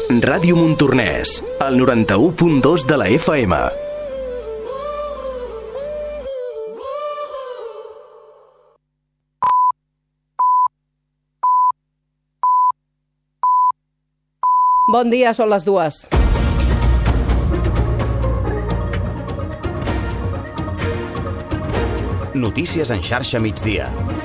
Ràdio Montornès, el 91.2 de la FM. Bon dia, són les 2. Notícies en xarxa migdia.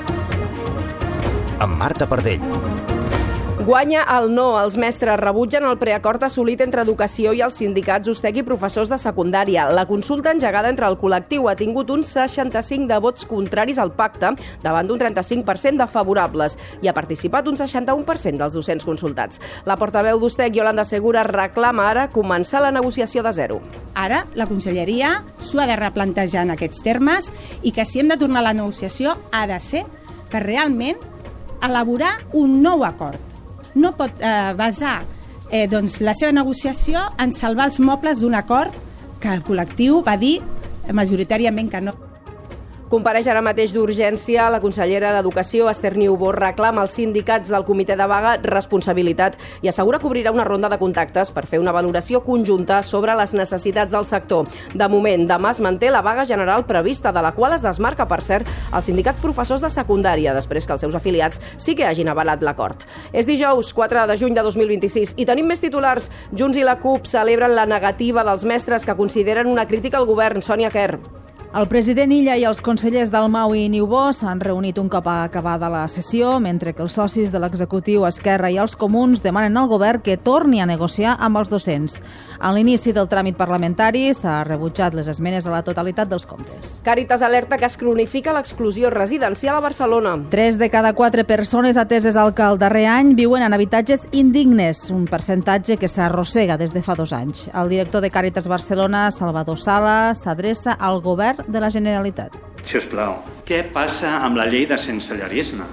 Amb Marta Pardell. Guanya el no. Els mestres rebutgen el preacord assolit entre Educació i els sindicats USTEC i professors de secundària. La consulta engegada entre el col·lectiu ha tingut un 65 de vots contraris al pacte davant d'un 35% de favorables i ha participat un 61% dels docents consultats. La portaveu d'USTEC, Yolanda Segura, reclama ara començar la negociació de zero. Ara la Conselleria s'ho ha de replantejar en aquests termes i que si hem de tornar a la negociació ha de ser per realment elaborar un nou acord. No pot basar la seva negociació en salvar els mobles d'un acord que el col·lectiu va dir majoritàriament que no. Compareix ara mateix d'urgència la consellera d'Educació, Esther Niubó, reclama als sindicats del comitè de vaga responsabilitat i assegura que obrirà una ronda de contactes per fer una valoració conjunta sobre les necessitats del sector. De moment, demà es manté la vaga general prevista, de la qual es desmarca, per cert, el sindicat professors de secundària, després que els seus afiliats sí que hagin avalat l'acord. És dijous, 4 de juny de 2026, i tenim més titulars. Junts i la CUP celebren la negativa dels mestres que consideren una crítica al govern. Sònia Quer. El president Illa i els consellers Dalmau i Niubó s'han reunit un cop acabada la sessió, mentre que els socis de l'executiu, Esquerra i els comuns demanen al govern que torni a negociar amb els docents. A l'inici del tràmit parlamentari s'ha rebutjat les esmenes a la totalitat dels comptes. Càritas alerta que es cronifica l'exclusió residencial a Barcelona. 3 de cada 4 persones ateses al CAL el darrer any viuen en habitatges indignes, un percentatge que s'arrossega des de fa 2 anys. El director de Càritas Barcelona, Salvador Sala, s'adreça al govern de la Generalitat. Si us plau, què passa amb la llei de sensellarisme?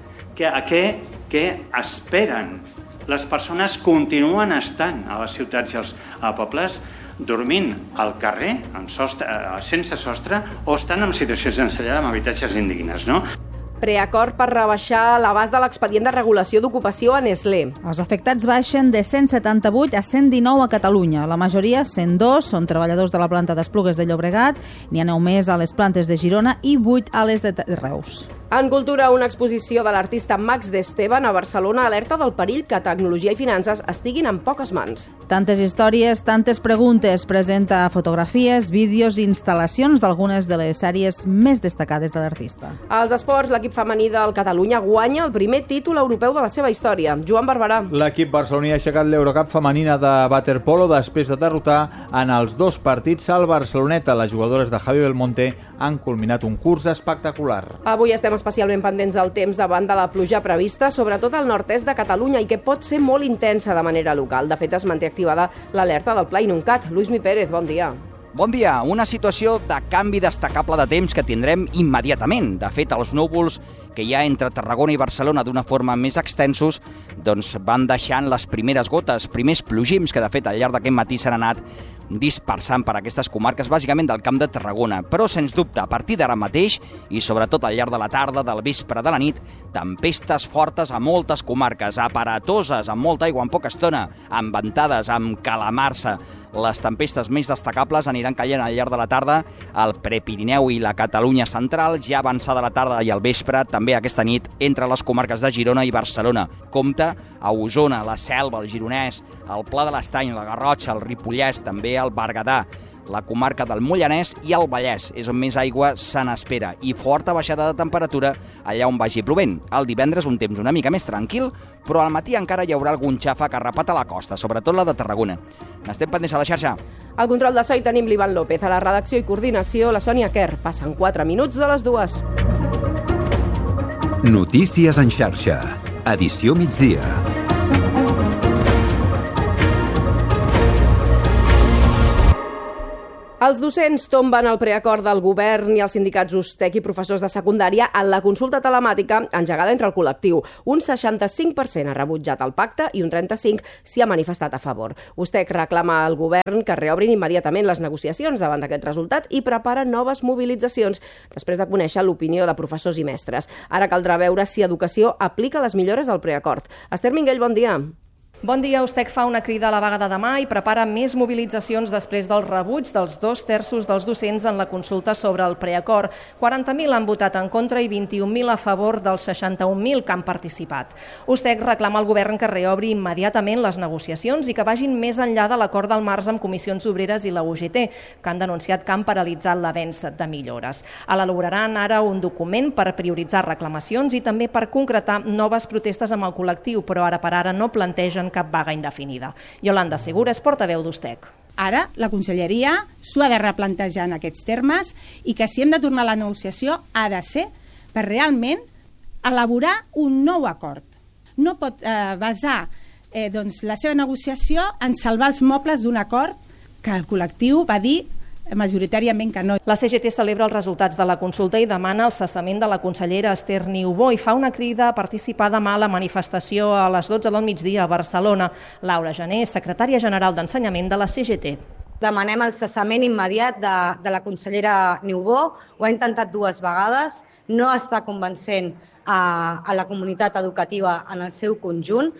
Què esperen? Les persones continuen estant a les ciutats i als pobles dormint al carrer sense sostre o estan en situacions d'ensenyada amb habitatges indignes, no? Preacord per rebaixar l'abast de l'expedient de regulació d'ocupació a Nestlé. Els afectats baixen de 178 a 119 a Catalunya. La majoria, 102, són treballadors de la planta d'Esplugues de Llobregat, n'hi ha 9 més a les plantes de Girona i 8 a les de Reus. En cultura, una exposició de l'artista Max d'Esteban a Barcelona alerta del perill que tecnologia i finances estiguin en poques mans. Tantes històries, tantes preguntes. Presenta fotografies, vídeos i instal·lacions d'algunes de les sèries més destacades de l'artista. Als esports, l'equip femení del Catalunya guanya el primer títol europeu de la seva història. Joan Barberà. L'equip barceloní ha aixecat l'Eurocup femenina de waterpolo després de derrotar en els 2 partits al Barceloneta. Les jugadores de Javi Belmonte han culminat un curs espectacular. Avui estem especialment pendents del temps davant de la pluja prevista, sobretot al nord-est de Catalunya, i que pot ser molt intensa de manera local. De fet, es manté activada l'alerta del Pla Inuncat. Luismi Pérez, bon dia. Bon dia. Una situació de canvi destacable de temps que tindrem immediatament. De fet, els núvols que hi ha entre Tarragona i Barcelona d'una forma més extensos van deixant les primeres gotes, primers plogims que de fet al llarg d'aquest matí s'han anat dispersant per aquestes comarques, bàsicament del Camp de Tarragona. Però, sens dubte, a partir d'ara mateix, i sobretot al llarg de la tarda, del vespre, de la nit, tempestes fortes a moltes comarques, aparatoses, amb molta aigua en poca estona, amb ventades, amb calamarsa. Les tempestes més destacables aniran caient al llarg de la tarda al Prepirineu i la Catalunya central, ja avançada la tarda i al vespre, també aquesta nit, entre les comarques de Girona i Barcelona. Compte a Osona, la Selva, el Gironès, el Pla de l'Estany, la Garrotxa, el Ripollès, també el Berguedà, la comarca del Mollanès i el Vallès, és on més aigua se n'espera, i forta baixada de temperatura allà on vagi plovent. El divendres un temps una mica més tranquil, però al matí encara hi haurà algun xàfec arrapat a la costa, sobretot la de Tarragona. N'estem pendents a la xarxa. Al control de so hi tenim l'Ivan López, a la redacció i coordinació la Sònia Quer. Passen 4 minuts de les 2. Notícies en xarxa. Edició migdia. Els docents tomben el preacord del govern i els sindicats USTEC i professors de secundària en la consulta telemàtica engegada entre el col·lectiu. Un 65% ha rebutjat el pacte i un 35% s'hi ha manifestat a favor. USTEC reclama al govern que reobrin immediatament les negociacions davant d'aquest resultat i prepara noves mobilitzacions després de conèixer l'opinió de professors i mestres. Ara caldrà veure si Educació aplica les millores del preacord. Esther Minguell, bon dia. Bon dia. USTEC fa una crida a la vaga de demà i prepara més mobilitzacions després del rebuig dels 2/3 dels docents en la consulta sobre el preacord. 40.000 han votat en contra i 21.000 a favor dels 61.000 que han participat. USTEC reclama al govern que reobri immediatament les negociacions i que vagin més enllà de l'acord del març amb Comissions Obreres i la UGT, que han denunciat que han paralitzat l'avenç de millores. Elaboraran ara un document per prioritzar reclamacions i també per concretar noves protestes amb el col·lectiu, però ara per ara no plantegen cap vaga indefinida. Yolanda Segura és portaveu d'USTEC. Ara la Conselleria s'ho ha de replantejar en aquests termes i que si hem de tornar a la negociació ha de ser per realment elaborar un nou acord. No pot basar la seva negociació en salvar els mobles d'un acord que el col·lectiu va dir majoritàriament que no. La CGT celebra els resultats de la consulta i demana el cessament de la consellera Esther Niubó i fa una crida a participar demà a la manifestació a les 12 del migdia a Barcelona. Laura Gené, secretària general d'Ensenyament de la CGT. Demanem el cessament immediat de la consellera Niubó. Ho ha intentat 2 vegades, no està convencent a la comunitat educativa en el seu conjunt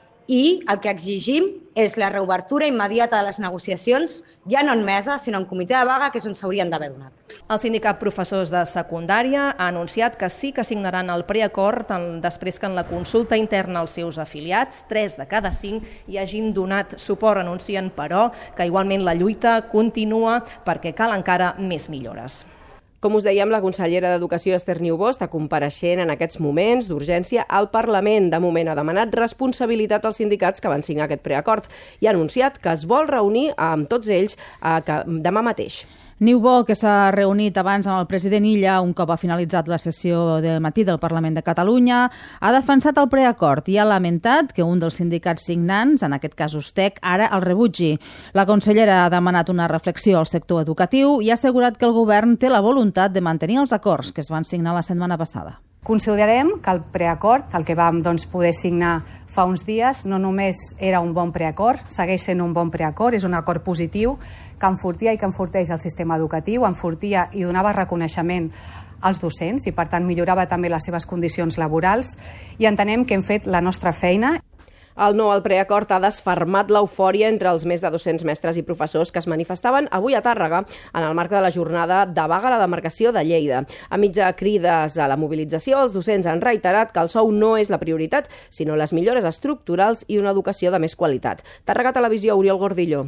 i el que exigim és la reobertura immediata de les negociacions, ja no en mesa, sinó en comitè de vaga, que és on s'haurien d'haver donat. El sindicat professors de secundària ha anunciat que sí que signaran el preacord després que en la consulta interna als seus afiliats, 3 de cada 5 hi hagin donat suport. Anuncien, però, que igualment la lluita continua perquè cal encara més millores. Com us dèiem, la consellera d'Educació, Esther Niubó, està compareixent en aquests moments d'urgència al Parlament. De moment ha demanat responsabilitat als sindicats que van signar aquest preacord i ha anunciat que es vol reunir amb tots ells demà mateix. Niubó, que s'ha reunit abans amb el president Illa un cop ha finalitzat la sessió de matí del Parlament de Catalunya, ha defensat el preacord i ha lamentat que un dels sindicats signants, en aquest cas USTEC, ara el rebutgi. La consellera ha demanat una reflexió al sector educatiu i ha assegurat que el govern té la voluntat de mantenir els acords que es van signar la setmana passada. Considerem que el preacord, el que vam poder signar fa uns dies, no només era un bon preacord, segueix sent un bon preacord, és un acord positiu que enfortia i que enforteix el sistema educatiu, enfortia i donava reconeixement als docents i, per tant, millorava també les seves condicions laborals i entenem que hem fet la nostra feina. El no al preacord ha desfermat l'eufòria entre els més de 200 mestres i professors que es manifestaven avui a Tàrrega en el marc de la jornada de vaga a la demarcació de Lleida. A mitja crides a la mobilització, els docents han reiterat que el sou no és la prioritat, sinó les millores estructurals i una educació de més qualitat. Tàrrega Televisió, Oriol Gordillo.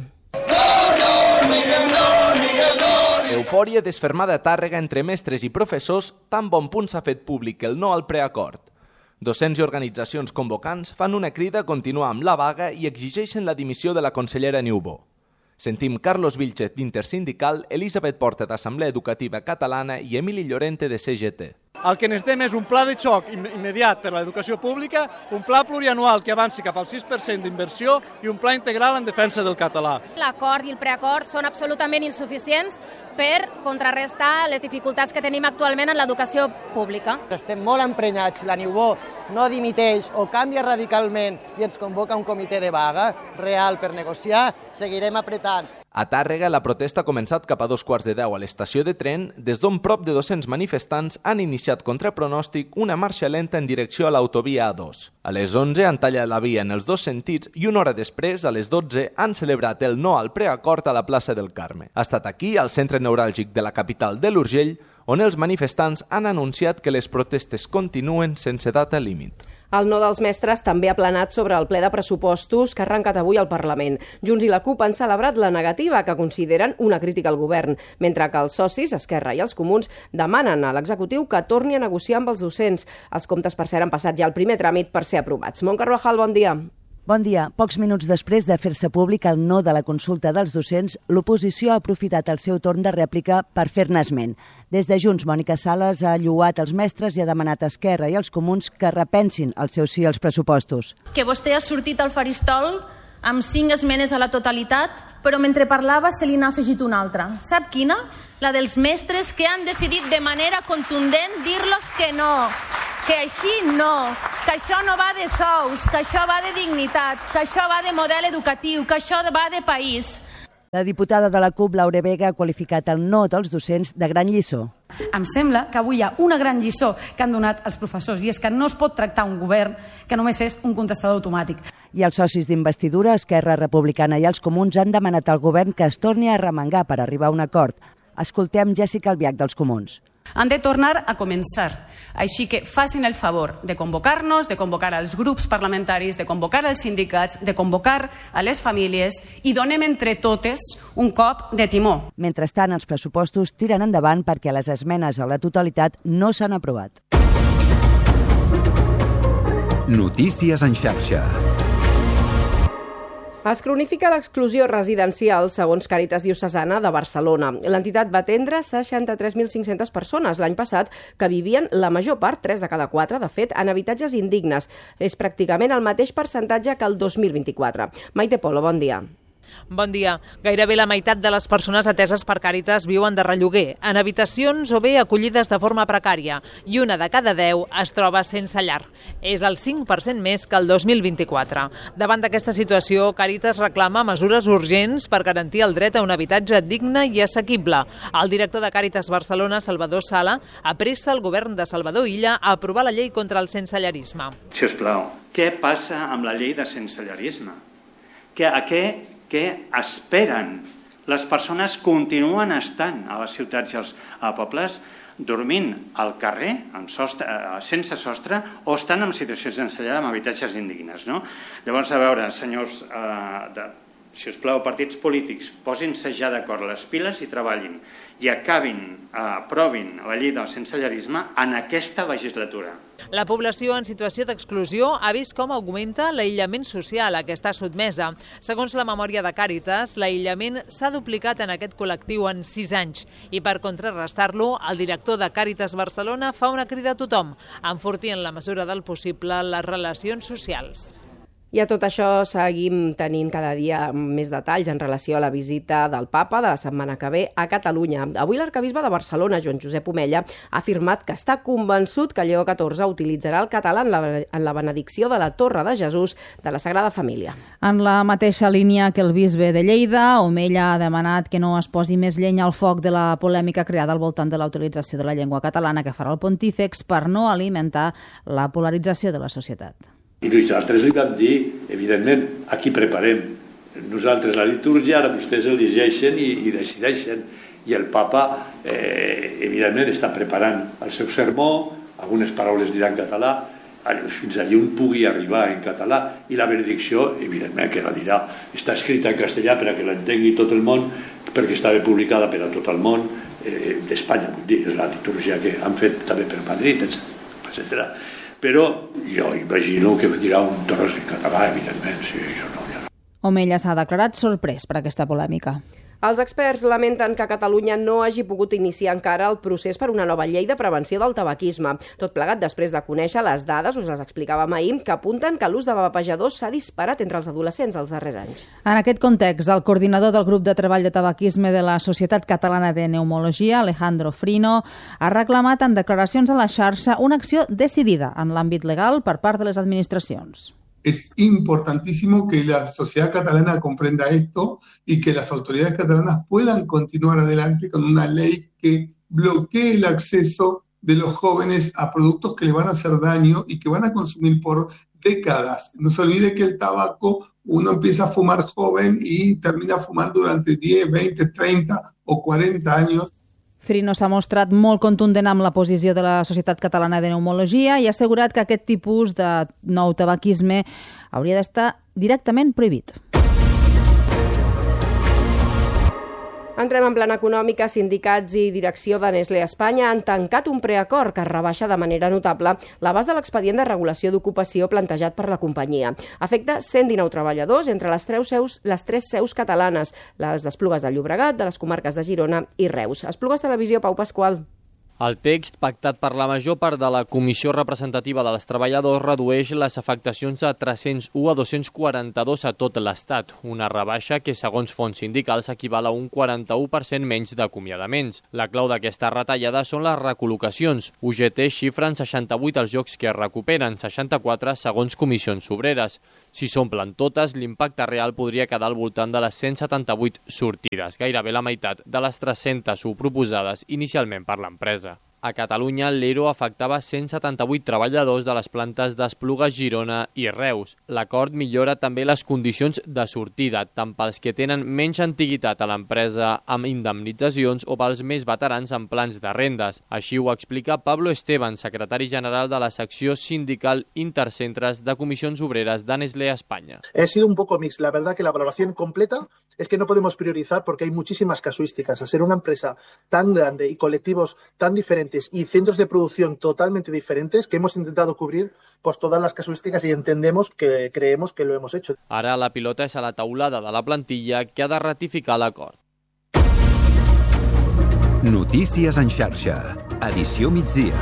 Eufòria desfermada a Tàrrega entre mestres i professors, tan bon punt s'ha fet públic el no al preacord. Docents i organitzacions convocants fan una crida a continuar amb la vaga i exigeixen la dimissió de la consellera Niubó. Sentim Carlos Vilchez d'Intersindical, Elisabet Porta d'Assemblea Educativa Catalana i Emili Llorente de CGT. El que necessitem és un pla de xoc immediat per a l'educació pública, un pla plurianual que avanci cap al 6% d'inversió i un pla integral en defensa del català. L'acord i el preacord són absolutament insuficients per contrarrestar les dificultats que tenim actualment en l'educació pública. Estem molt emprenyats, la Niubó no dimiteix o canvia radicalment i ens convoca un comitè de vaga real per negociar, seguirem apretant. A Tàrrega, la protesta ha començat cap a 9:45 a l'estació de tren, des d'on prop de 200 manifestants han iniciat contra pronòstic una marxa lenta en direcció a l'autovia A2. A les 11 han tallat la via en els dos sentits i una hora després, a les 12, han celebrat el no al preacord a la plaça del Carme. Ha estat aquí, al centre neuràlgic de la capital de l'Urgell, on els manifestants han anunciat que les protestes continuen sense data límit. El no dels mestres també ha planat sobre el ple de pressupostos que ha arrencat avui al Parlament. Junts i la CUP han celebrat la negativa, que consideren una crítica al govern, mentre que els socis, Esquerra i els Comuns, demanen a l'executiu que torni a negociar amb els docents. Els comptes, per cert, han passat ja el primer tràmit per ser aprovats. Montca Carvajal, bon dia. Bon dia. Pocs minuts després de fer-se públic el no de la consulta dels docents, l'oposició ha aprofitat el seu torn de rèplica per fer-ne esment. Des de Junts, Mònica Sales ha lloat els mestres i ha demanat a Esquerra i als Comuns que repensin el seu sí als pressupostos. Que vostè ha sortit al faristol amb 5 esmenes a la totalitat, però mentre parlava se li n'ha afegit una altra. Sap quina? La dels mestres que han decidit de manera contundent dir-los que no, que així no, que això no va de sous, que això va de dignitat, que això va de model educatiu, que això va de país. La diputada de la CUP, Laura Vega, ha qualificat el no dels docents de gran lliçó. Em sembla que avui hi ha una gran lliçó que han donat els professors, i és que no es pot tractar un govern que només és un contestador automàtic. I els socis d'investidura, Esquerra Republicana i els Comuns, han demanat al govern que es torni a arremangar per arribar a un acord. Escoltem Jèssica Albiach dels Comuns. Han de tornar a començar. Així que facin el favor de convocar-nos, de convocar els grups parlamentaris, de convocar els sindicats, de convocar a les famílies i donem entre totes un cop de timó. Mentrestant, els pressupostos tiren endavant perquè les esmenes a la totalitat no s'han aprovat. Notícies en xarxa. Es cronifica l'exclusió residencial, segons Càritas Diocesana de Barcelona. L'entitat va atendre 63.500 persones l'any passat que vivien, la major part, 3 de cada 4, de fet, en habitatges indignes. És pràcticament el mateix percentatge que el 2024. Maite Polo, bon dia. Bon dia. Gairebé la meitat de les persones ateses per Càritas viuen de relloguer, en habitacions o bé acollides de forma precària, i una de cada 10 es troba sense llar. És el 5% més que el 2024. Davant d'aquesta situació, Càritas reclama mesures urgents per garantir el dret a un habitatge digne i assequible. El director de Càritas Barcelona, Salvador Sala, apressa el govern de Salvador Illa a aprovar la llei contra el sensellarisme. Si us plau, què passa amb la llei de sensellarisme? Què esperen? Les persones continuen estant a les ciutats i als pobles dormint al carrer sense sostre o estan en situacions de sensellar amb habitatges indignes. No? Llavors, a veure, senyors, si us plau, partits polítics, posin-se ja d'acord les piles i treballin i aprovin la llei del sensellarisme en aquesta legislatura. La població en situació d'exclusió ha vist com augmenta l'aïllament social a què està sotmesa. Segons la memòria de Càritas, l'aïllament s'ha duplicat en aquest col·lectiu en 6 anys i per contrarrestar-lo, el director de Càritas Barcelona fa una crida a tothom, enfortir en la mesura del possible les relacions socials. I a tot això seguim tenint cada dia més detalls en relació a la visita del papa de la setmana que ve a Catalunya. Avui l'arquebisbe de Barcelona, Joan Josep Omella, ha afirmat que està convençut que Lleó XIV utilitzarà el català en la benedicció de la Torre de Jesús de la Sagrada Família. En la mateixa línia que el bisbe de Lleida, Omella ha demanat que no es posi més llenya al foc de la polèmica creada al voltant de la utilització de la llengua catalana que farà el pontífex per no alimentar la polarització de la societat. I nosaltres li vam dir, evidentment, aquí preparem nosaltres la litúrgia, ara vostès el llegeixen i decideixen. I el papa, evidentment, està preparant el seu sermó, algunes paraules dirà en català, fins allí on pugui arribar en català, i la benedicció, evidentment, que la dirà. Està escrita en castellà per a que l'entengui tot el món, perquè estava publicada per a tot el món d'Espanya, vull dir, és la litúrgia que han fet també per Madrid, etc. Però jo imagino que dirà un tros en català, evidentment, sí, això no hi ha. Omella s'ha declarat sorprès per aquesta polèmica. Els experts lamenten que Catalunya no hagi pogut iniciar encara el procés per una nova llei de prevenció del tabaquisme. Tot plegat després de conèixer les dades, us les explicàvem ahir, que apunten que l'ús de vapejadors s'ha disparat entre els adolescents els darrers anys. En aquest context, el coordinador del grup de treball de tabaquisme de la Societat Catalana de Neumologia, Alejandro Frino, ha reclamat en declaracions a la xarxa una acció decidida en l'àmbit legal per part de les administracions. Es importantísimo que la sociedad catalana comprenda esto y que las autoridades catalanas puedan continuar adelante con una ley que bloquee el acceso de los jóvenes a productos que les van a hacer daño y que van a consumir por décadas. No se olvide que el tabaco uno empieza a fumar joven y termina fumando durante 10, 20, 30 o 40 años. Frino s'ha mostrat molt contundent amb la posició de la Societat Catalana de Neumologia i ha assegurat que aquest tipus de nou tabaquisme hauria d'estar directament prohibit. Entrem en plana econòmica. Sindicats i direcció de Nestlé Espanya han tancat un preacord que rebaixa de manera notable l'abast de l'expedient de regulació d'ocupació plantejat per la companyia. Afecta 119 treballadors entre les tres seus catalanes, les d'Esplugues de Llobregat, de les comarques de Girona i Reus. Esplugues Televisió, Pau Pasqual. El text, pactat per la major part de la Comissió Representativa dels Treballadors, redueix les afectacions de 301 a 242 a tot l'Estat, una rebaixa que, segons fonts sindicals, equival a un 41% menys d'acomiadaments. La clau d'aquesta retallada són les recol·locacions. UGT xifra en 68 els llocs que es recuperen, 64 segons comissions obreres. Si s'omplen totes, l'impacte real podria quedar al voltant de les 178 sortides, gairebé la meitat de les 301 proposades inicialment per l'empresa. A Catalunya, l'ERO afectava 178 treballadors de les plantes d'Esplugues, Girona i Reus. L'acord millora també les condicions de sortida, tant pels que tenen menys antiguitat a l'empresa amb indemnitzacions o pels més veterans en plans de rendes. Així ho explica Pablo Esteban, secretari general de la secció sindical Intercentres de Comissions Obreres de Nestlé España. Ha sido un poco mix. La verdad que la valoración completa es que no podemos priorizar porque hay muchísimas casuísticas. Al ser una empresa tan grande y colectivos tan diferentes y centros de producción totalmente diferentes, que hemos intentado cubrir pues todas las casuísticas y creemos que lo hemos hecho. Ara la pilota és a la taulada de la plantilla que ha de ratificar l'acord. Notícies en xarxa. Edició migdia.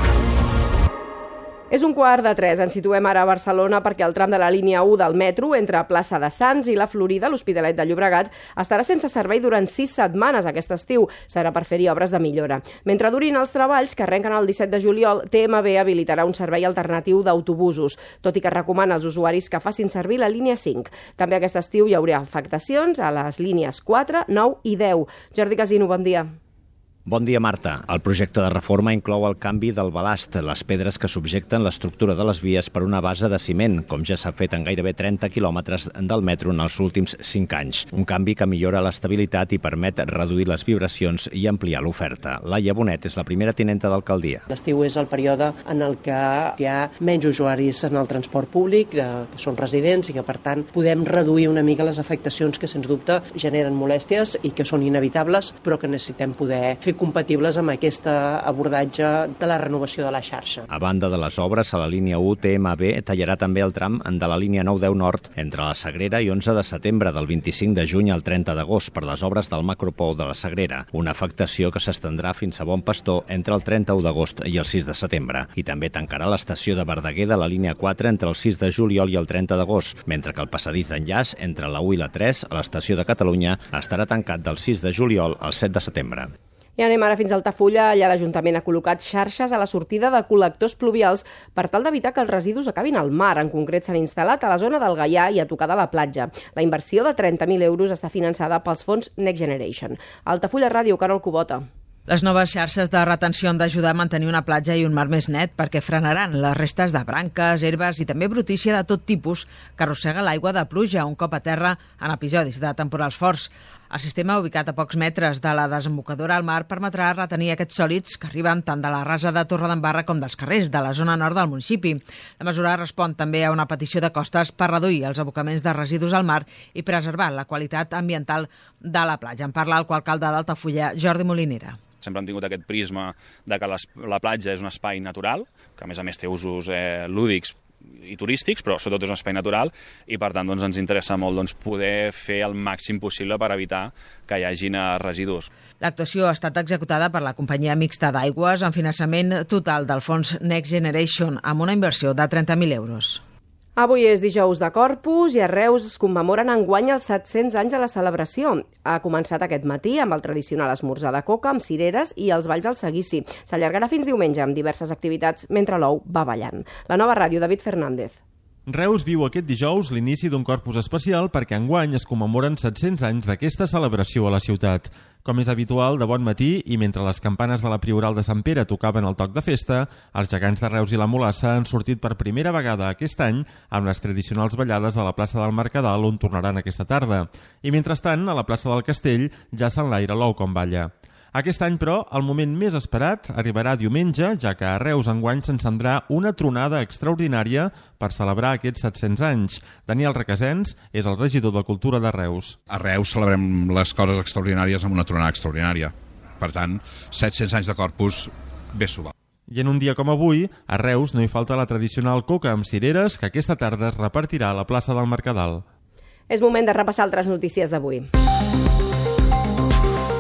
És 2:45. Ens situem ara a Barcelona perquè el tram de la línia 1 del metro entre Plaça de Sants i la Florida, l'Hospitalet de Llobregat, estarà sense servei durant 6 setmanes aquest estiu. Serà per fer-hi obres de millora. Mentre durin els treballs, que arrenquen el 17 de juliol, TMB habilitarà un servei alternatiu d'autobusos, tot i que recomana als usuaris que facin servir la línia 5. També aquest estiu hi haurà afectacions a les línies 4, 9 i 10. Jordi Casino, bon dia. Bon dia, Marta. El projecte de reforma inclou el canvi del balast, les pedres que subjecten l'estructura de les vies per una base de ciment, com ja s'ha fet en gairebé 30 quilòmetres del metro en els últims 5 anys. Un canvi que millora l'estabilitat i permet reduir les vibracions i ampliar l'oferta. Laia Bonet és la primera tinenta d'alcaldia. L'estiu és el període en el que hi ha menys usuaris en el transport públic, que són residents, i que, per tant, podem reduir una mica les afectacions que, sens dubte, generen molèsties i que són inevitables, però que necessitem poder fer compatibles amb aquest abordatge de la renovació de la xarxa. A banda de les obres, a la línia 1 TMB tallarà també el tram de la línia 9-10 Nord entre la Sagrera i 11 de setembre, del 25 de juny al 30 d'agost, per les obres del macropou de la Sagrera, una afectació que s'estendrà fins a Bon Pastor entre el 31 d'agost i el 6 de setembre. I també tancarà l'estació de Verdaguer de la línia 4 entre el 6 de juliol i el 30 d'agost, mentre que el passadís d'enllaç entre la 1 i la 3 a l'estació de Catalunya estarà tancat del 6 de juliol al 7 de setembre. I anem ara fins a Altafulla. Allà l'Ajuntament ha col·locat xarxes a la sortida de col·lectors pluvials per tal d'evitar que els residus acabin al mar. En concret, s'han instal·lat a la zona del Gaià i a tocar de la platja. La inversió de 30.000 euros està finançada pels fons Next Generation. Altafulla Ràdio, Carol Cubota. Les noves xarxes de retenció han d'ajudar a mantenir una platja i un mar més net perquè frenaran les restes de branques, herbes i també brutícia de tot tipus que arrossega l'aigua de pluja un cop a terra en episodis de temporals forts. El sistema, ubicat a pocs metres de la desembocadura al mar, permetrà retenir aquests sòlids que arriben tant de la rasa de Torredembarra com dels carrers de la zona nord del municipi. La mesura respon també a una petició de Costes per reduir els abocaments de residus al mar i preservar la qualitat ambiental de la platja. En parla el coalcalde d'Altafulla, Jordi Molinera. Sempre han tingut aquest prisma de que la platja és un espai natural, que a més té usos lúdics i turístics, però sobretot és un espai natural i per tant ens interessa molt poder fer el màxim possible per evitar que hi hagin residus. L'actuació ha estat executada per la companyia mixta d'aigües amb finançament total del fons Next Generation amb una inversió de 30.000 euros. Avui és dijous de Corpus i a Reus es commemoren enguany els 700 anys de la celebració. Ha començat aquest matí amb el tradicional esmorzar de coca amb cireres i els balls al seguici. S'allargarà fins diumenge amb diverses activitats mentre l'ou va ballant. La Nova Ràdio, David Fernández. Reus viu aquest dijous l'inici d'un Corpus especial perquè enguany es commemoren 700 anys d'aquesta celebració a la ciutat. Com és habitual, de bon matí i mentre les campanes de la Prioral de Sant Pere tocaven el toc de festa, els gegants de Reus i la Mulassa han sortit per primera vegada aquest any amb les tradicionals ballades a la plaça del Mercadal, on tornaran aquesta tarda. I mentrestant, a la plaça del Castell ja s'enlaira l'ou com balla. Aquest any, però, el moment més esperat arribarà diumenge, ja que a Reus enguany s'encendrà una tronada extraordinària per celebrar aquests 700 anys. Daniel Requesens és el regidor de Cultura de Reus. A Reus celebrem les coses extraordinàries amb una tronada extraordinària. Per tant, 700 anys de Corpus, bé s'ho va. I en un dia com avui, a Reus no hi falta la tradicional coca amb cireres que aquesta tarda es repartirà a la plaça del Mercadal. És moment de repassar altres notícies d'avui.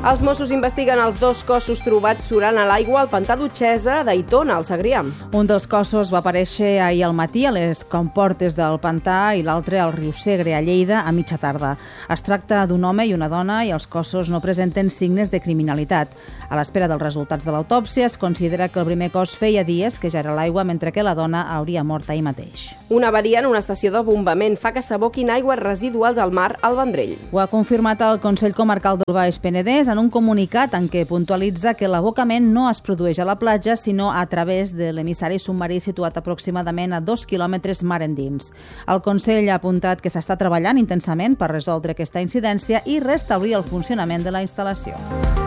Els Mossos investiguen els 2 cossos trobats surant a l'aigua al pantà d'Utxesa d'Aitona, al Segrià. Un dels cossos va aparèixer ahir al matí a les comportes del pantà i l'altre al riu Segre, a Lleida, a mitja tarda. Es tracta d'un home i una dona i els cossos no presenten signes de criminalitat. A l'espera dels resultats de l'autòpsia es considera que el primer cos feia dies que ja era a l'aigua, mentre que la dona hauria mort ahir mateix. Una avaria en una estació de bombament fa que s'aboquin aigües residuals al mar al Vendrell. Ho ha confirmat el Consell Comarcal del Baix Penedès en un comunicat en què puntualitza que l'abocament no es produeix a la platja, sinó a través de l'emissari submarí situat aproximadament a 2 quilòmetres mar endins. El Consell ha apuntat que s'està treballant intensament per resoldre aquesta incidència i restablir el funcionament de la instal·lació.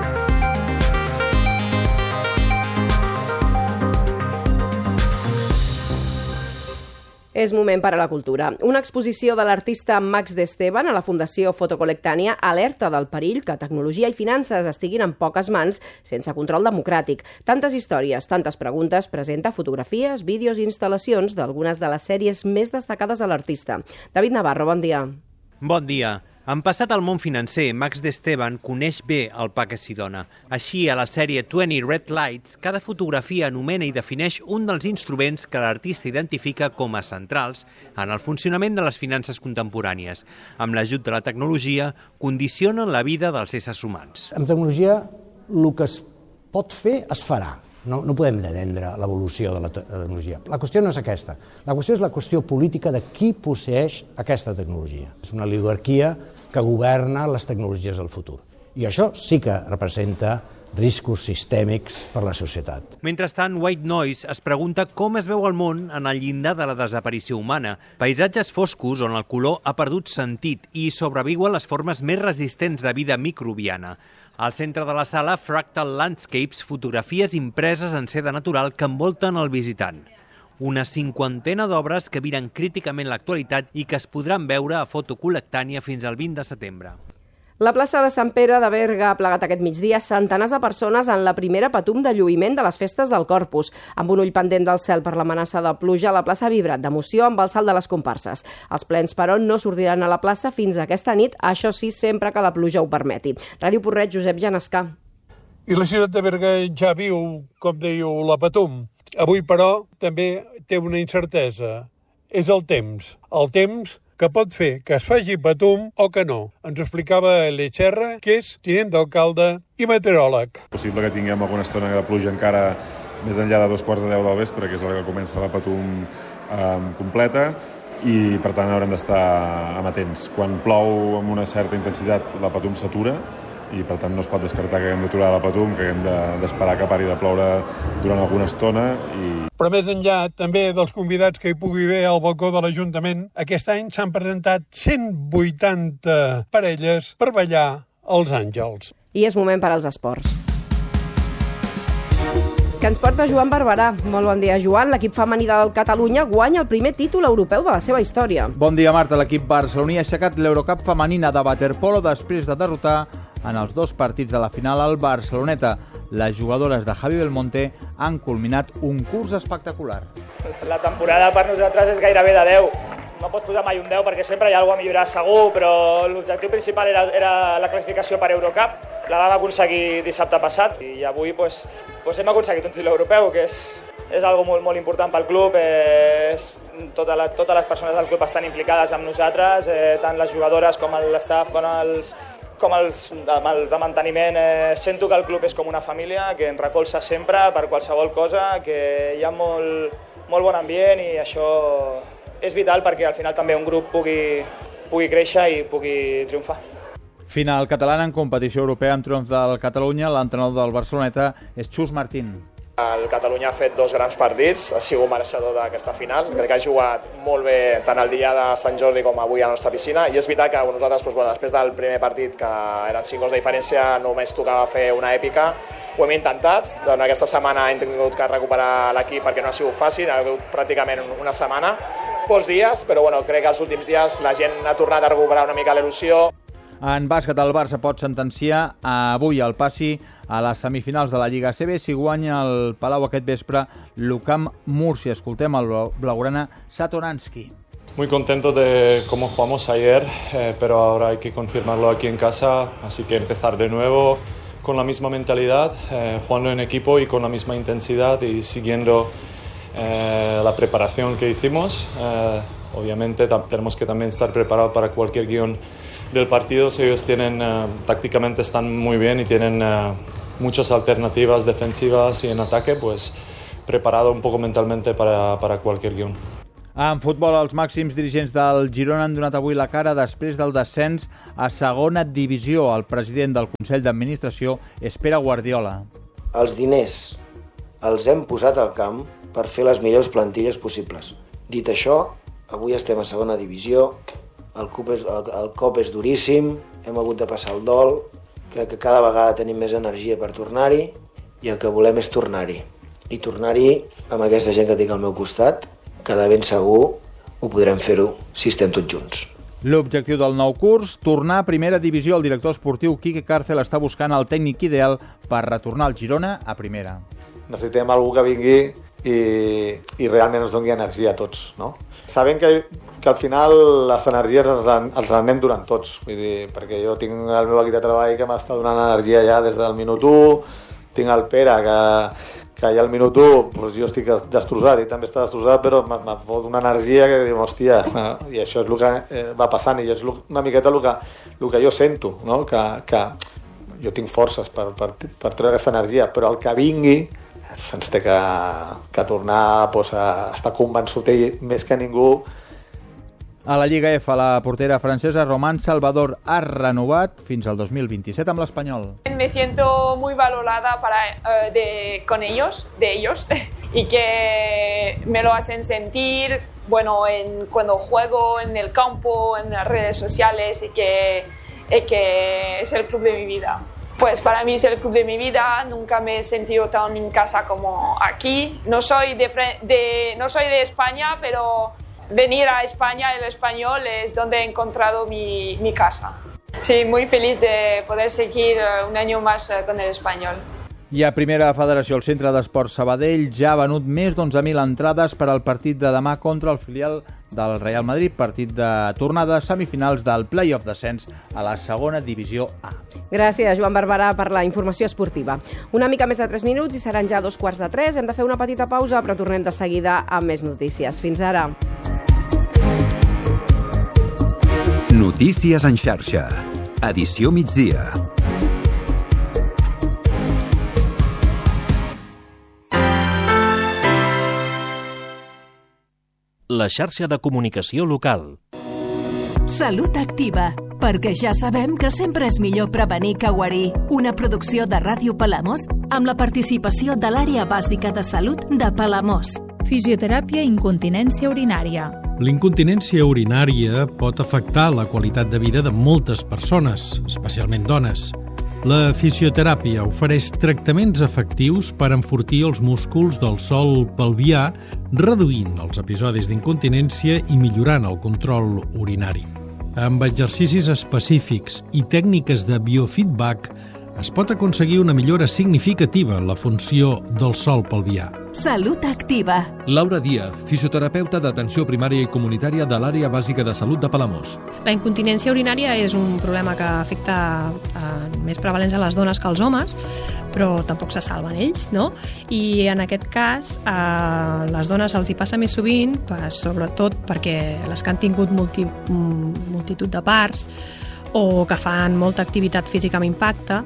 És moment per a la cultura. Una exposició de l'artista Max d'Esteban a la Fundació Fotocolectània alerta del perill que tecnologia i finances estiguin en poques mans sense control democràtic. Tantes històries, tantes preguntes, presenta fotografies, vídeos i instal·lacions d'algunes de les sèries més destacades de l'artista. David Navarro, bon dia. Bon dia. En passat al món financer, Max d'Esteban coneix bé el pa que s'hi dona. Així, a la sèrie 20 Red Lights, cada fotografia anomena i defineix un dels instruments que l'artista identifica com a centrals en el funcionament de les finances contemporànies. Amb l'ajut de la tecnologia, condicionen la vida dels éssers humans. Amb tecnologia, el que es pot fer es farà. No podem pretendre l'evolució de la tecnologia. La qüestió no és aquesta. La qüestió és la qüestió política de qui posseix aquesta tecnologia. És una oligarquia que governa les tecnologies del futur. I això sí que representa riscos sistèmics per a la societat. Mentrestant, White Noise es pregunta com es veu el món en el llindar de la desaparició humana. Paisatges foscos on el color ha perdut sentit i sobreviuen les formes més resistents de vida microbiana. Al centre de la sala, Fractal Landscapes, fotografies impreses en seda natural que envolten el visitant. Una 50ena d'obres que miren críticament l'actualitat i que es podran veure a Fotocolectània fins al 20 de setembre. La plaça de Sant Pere de Berga ha plegat aquest migdia centenars de persones en la primera patum de lluïment de les festes del Corpus. Amb un ull pendent del cel per l'amenaça de pluja, la plaça ha vibrat d'emoció amb el salt de les comparses. Els plens, però, no sortiran a la plaça fins aquesta nit, això sí, sempre que la pluja ho permeti. Ràdio Porreig, Josep Genescà. I la ciutat de Berga ja viu, com dèieu, la patum. Avui, però, també té una incertesa. És el temps. El temps que pot fer que es faci patum o que no. Ens ho explicava l'Eixerra, que és tinent d'alcalde i meteoròleg. Possible que tinguem alguna estona de pluja encara més enllà de 2:15 del vespre, que és l'hora que comença la patum completa, i per tant haurem d'estar amatents. Quan plou amb una certa intensitat, la patum s'atura, i per tant no es pot descartar que haguem d'aturar la patum, que haguem d'esperar que pari de ploure durant alguna estona. Però més enllà també dels convidats que hi pugui haver al balcó de l'Ajuntament, aquest any s'han presentat 180 parelles per ballar els àngels. I és moment per als esports. Que ens porta Joan Barberà. Molt bon dia, Joan. L'equip femení del Catalunya guanya el primer títol europeu de la seva història. Bon dia, Marta. L'equip barceloní ha aixecat l'Eurocup femenina de waterpolo després de derrotar en els 2 partits de la final al Barceloneta. Les jugadores de Javi Belmonte han culminat un curs espectacular. La temporada per nosaltres és gairebé de 10. No pots posar mai un 10 perquè sempre hi ha alguna cosa a millorar segur, però l'objectiu principal era la classificació per Eurocup. La vam aconseguir dissabte passat i avui hem aconseguit un títol europeu, que és algo molt important pel club. Totes les persones del club estan implicades amb nosaltres, tant les jugadores com l'estaf, com els de manteniment. Sento que el club és com una família, que ens recolza sempre per qualsevol cosa, que hi ha molt bon ambient i això és vital perquè al final també un grup pugui créixer i pugui triomfar. Final catalana en competició europea amb triomf del Catalunya. L'entrenador del Barceloneta és Xus Martín. El Catalunya ha fet 2 grans partits, ha sigut mereixedor d'aquesta final. Crec que ha jugat molt bé tant el dia de Sant Jordi com avui a la nostra piscina. I és veritat que nosaltres, després del primer partit, que eren 5 gols de diferència, només tocava fer una èpica. Ho hem intentat. Durant aquesta setmana hem tingut que recuperar l'equip perquè no ha sigut fàcil. Ha hagut pràcticament una setmana, pocs dies, però crec que els últims dies la gent ha tornat a recuperar una mica l'il·lusió. En bàsquet, el Barça pot sentenciar avui el passi a les semifinals de la Lliga ACB si guanya el Palau aquest vespre l'UCAM Múrcia. Escoltem el blaugrana Satoransky. Muy contento de cómo jugamos ayer, pero ahora hay que confirmarlo aquí en casa, así que empezar de nuevo, con la misma mentalidad, jugando en equipo y con la misma intensidad y siguiendo la preparación que hicimos. Obviamente tenemos que también estar preparados para cualquier guión del partido. Si ellos tácticamente están muy bien y tienen muchas alternativas defensivas y en ataque, pues preparado un poco mentalmente para cualquier guión. En futbol, els màxims dirigents del Girona han donat avui la cara després del descens a segona divisió. El president del Consell d'Administració és Pere Guardiola. Els diners els hem posat al camp per fer les millors plantilles possibles. Dit això, avui estem a segona divisió, el cop és duríssim, hem hagut de passar el dol, crec que cada vegada tenim més energia per tornar-hi i el que volem és tornar-hi. I tornar-hi amb aquesta gent que tinc al meu costat, que de ben segur ho podrem fer-ho si estem tots junts. L'objectiu del nou curs, tornar a primera divisió. El director esportiu Quique Cárcel està buscant el tècnic ideal per retornar el Girona a primera. Necessitem algú que vingui i realment ens doni energia a tots, no? Sabem que al final les energies els anem donant tots, vull dir, perquè jo tinc el meu equip de treball que m'està donant energia ja des del minut 1, tinc el Pere que ja al minut 1 doncs jo estic destrossat i també està destrossat, però m'ha fot una energia que diu, hòstia, i això és el que va passant i és una miqueta el que jo sento, no? Que jo tinc forces per treure aquesta energia, però el que vingui ens té que tornar a estar convençut ell més que ningú. A la Lliga F, la portera francesa Román Salvador ha renovat fins al 2027 amb l'Espanyol. Me siento muy valorada con ellos, y que me lo hacen sentir, bueno, cuando juego en el campo, en las redes sociales, y que es el club de mi vida. Pues para mí es el club de mi vida, nunca me he sentido tan en casa como aquí. No soy de España, pero venir a España, el Español, es donde he encontrado mi casa. Sí, muy feliz de poder seguir un año más con el Español. I a Primera Federació, el Centre d'Esports Sabadell ja ha venut més d'11.000 entrades per al partit de demà contra el filial del Real Madrid, partit de tornada semifinals del play-off descens a la segona divisió A. Gràcies, Joan Barberà, per la informació esportiva. Una mica més de 3 minuts i seran ja 2:45. Hem de fer una petita pausa, però tornem de seguida amb més notícies. Fins ara. Notícies en xarxa. Edició migdia. La xarxa de comunicació local. Salut Activa, perquè ja sabem que sempre és millor prevenir que guarir. Una producció de Ràdio Palamós amb la participació de l'Àrea Bàsica de Salut de Palamós. Fisioteràpia i incontinència urinària. L'incontinència urinària pot afectar la qualitat de vida de moltes persones, especialment dones. La fisioteràpia ofereix tractaments efectius per enfortir els músculs del sòl pelvià, reduint els episodis d'incontinència i millorant el control urinari. Amb exercicis específics i tècniques de biofeedback es pot aconseguir una millora significativa en la funció del sòl pelvià. Salut Activa. Laura Díaz, fisioterapeuta d'atenció primària i comunitària de l'Àrea Bàsica de Salut de Palamós. La incontinència urinària és un problema que afecta més prevalents a les dones que als homes, però tampoc se salven ells, no? I en aquest cas, a les dones els hi passa més sovint, sobretot perquè les que han tingut multitud de parts, o que fan molta activitat física amb impacte,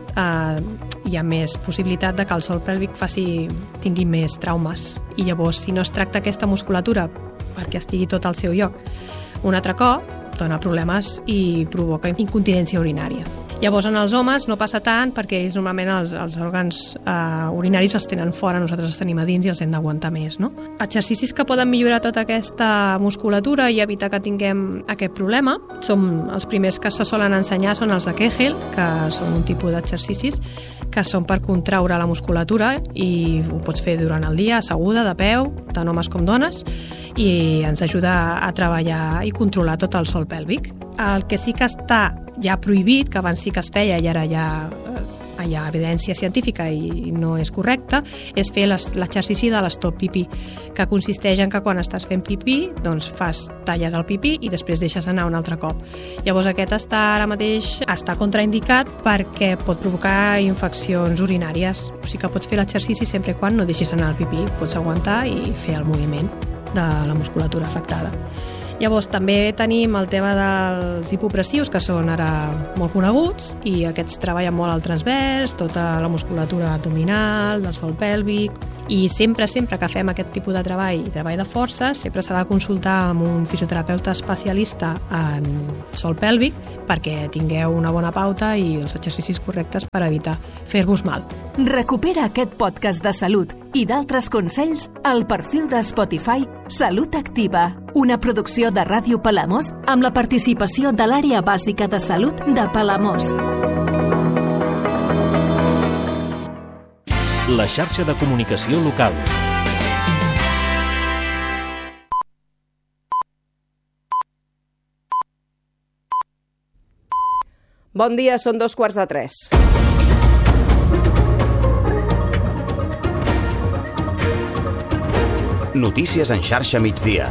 hi ha més possibilitat de que el sòl pèlvic tingui més traumes. I llavors, si no es tracta aquesta musculatura perquè estigui tot al seu lloc, un altre cop dona problemes i provoca incontinència urinària. Llavors, en els homes no passa tant perquè ells normalment els òrgans urinaris els tenen fora, nosaltres els tenim a dins i els hem d'aguantar més, no? Exercicis que poden millorar tota aquesta musculatura i evitar que tinguem aquest problema els primers que se solen ensenyar són els de Kegel, que són un tipus d'exercicis que són per contraure la musculatura i ho pots fer durant el dia, asseguda, de peu, tant homes com dones, i ens ajuda a treballar i controlar tot el sòl pèlvic. El que sí que està ja prohibit, que abans sí que es feia i ara ja hi ha evidència científica i no és correcta, és fer l'exercici de l'stop pipí, que consisteix en que quan estàs fent pipí, doncs talles el pipí i després deixes anar un altre cop. Llavors aquest ara mateix està contraindicat perquè pot provocar infeccions urinàries. O sigui que pots fer l'exercici sempre quan no deixis anar el pipí, pots aguantar i fer el moviment de la musculatura afectada. Llavors també tenim el tema dels hipopressius, que són ara molt coneguts, i aquests treballen molt al transvers, tota la musculatura abdominal, del sòl pèlvic, i sempre que fem aquest tipus de treball de força, sempre s'ha de consultar amb un fisioterapeuta especialista en sòl pèlvic perquè tingueu una bona pauta i els exercicis correctes per evitar fer-vos mal. Recupera aquest podcast de salut i d'altres consells al perfil de Spotify Salut Activa, una producció de Ràdio Palamós amb la participació de l'Àrea Bàsica de Salut de Palamós. La xarxa de comunicació local. Bon dia, són 2:45. Notícies en xarxa migdia.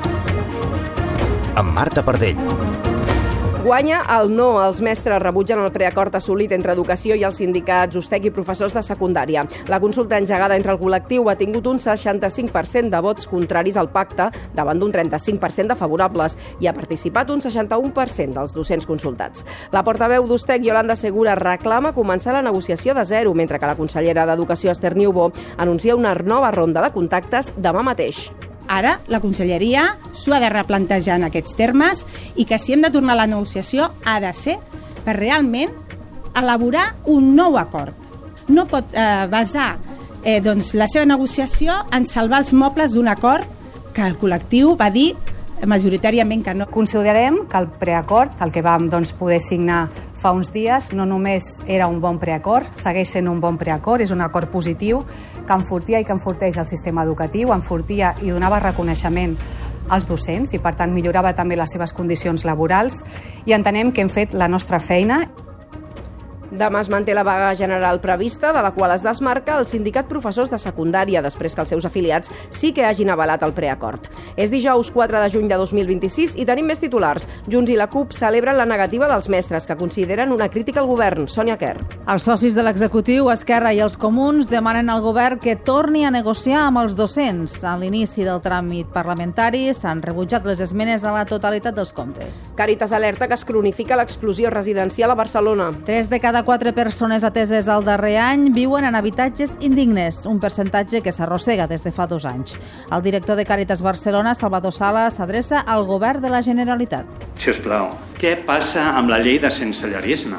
Amb Marta Pardell. Guanya el no. Els mestres rebutgen el preacord assolit entre educació i els sindicats USTEC i professors de secundària. La consulta engegada entre el col·lectiu ha tingut un 65% de vots contraris al pacte davant d'un 35% de favorables i ha participat un 61% dels docents consultats. La portaveu d'USTEC, Yolanda Segura, reclama començar la negociació de zero, mentre que la consellera d'Educació, Esther Niubó, anuncia una nova ronda de contactes demà mateix. Ara la conselleria s'ho ha de replantejar en aquests termes i que si hem de tornar a la negociació ha de ser per realment elaborar un nou acord. No pot basar la seva negociació en salvar els mobles d'un acord que el col·lectiu va dir majoritàriament que no. Considerem que el preacord, el que vam poder signar fa uns dies, no només era un bon preacord, segueix sent un bon preacord, és un acord positiu que enfortia i que enforteix el sistema educatiu, enfortia i donava reconeixement als docents i, per tant, millorava també les seves condicions laborals i entenem que hem fet la nostra feina. Demà es manté la vaga general prevista, de la qual es desmarca el sindicat professors de secundària, després que els seus afiliats sí que hagin avalat el preacord. És dijous 4 de juny de 2026 i tenim més titulars. Junts i la CUP celebren la negativa dels mestres, que consideren una crítica al govern. Sònia Quer. Els socis de l'executiu, Esquerra i els comuns demanen al govern que torni a negociar amb els docents. A l'inici del tràmit parlamentari s'han rebutjat les esmenes a la totalitat dels comptes. Càritas alerta que es cronifica l'exclusió residencial a Barcelona. 3 de cada 4 persones ateses al darrer any viuen en habitatges indignes, un percentatge que s'arrossega des de fa 2 anys. El director de Càritas Barcelona, Salvador Sala, s'adreça al govern de la Generalitat. Si us plau, què passa amb la llei de sensellarisme?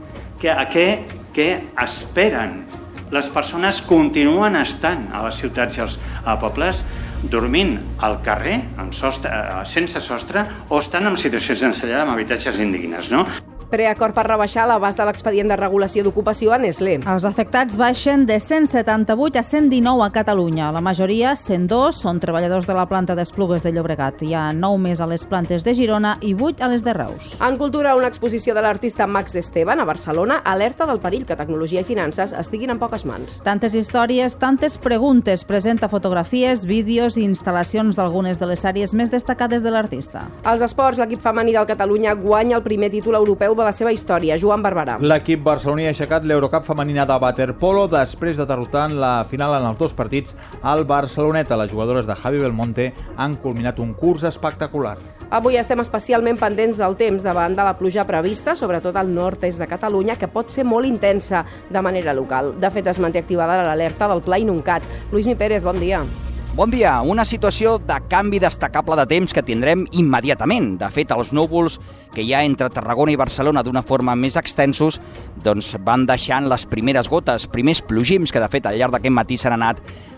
Què esperen? Les persones continuen estant a les ciutats i als pobles dormint al carrer, sense sostre, o estan en situació de sensellar amb habitatges indignes, no? Preacord per rebaixar l'abast de l'expedient de regulació d'ocupació a Nestlé. Els afectats baixen de 178 a 119 a Catalunya. La majoria, 102, són treballadors de la planta d'Esplugues de Llobregat. Hi ha 9 més a les plantes de Girona i 8 a les de Reus. En cultura, una exposició de l'artista Max d'Esteban a Barcelona alerta del perill que tecnologia i finances estiguin en poques mans. Tantes històries, tantes preguntes. Presenta fotografies, vídeos i instal·lacions d'algunes de les sèries més destacades de l'artista. Als esports, l'equip femení del Catalunya guanya el primer títol europeu de la seva història. Joan Barberà. L'equip barceloní ha aixecat l'Eurocup femenina de waterpolo després de derrotar en la final en els 2 partits al Barceloneta. Les jugadores de Javi Belmonte han culminat un curs espectacular. Avui estem especialment pendents del temps davant de la pluja prevista, sobretot al nord-est de Catalunya, que pot ser molt intensa de manera local. De fet, es manté activada l'alerta del Pla Inuncat. Luismi Pérez, bon dia. Bon dia. Una situació de canvi destacable de temps que tindrem immediatament. De fet, els núvols que hi ha entre Tarragona i Barcelona d'una forma més extensos van deixant les primeres gotes, primers plogims que de fet al llarg d'aquest matí s'han anat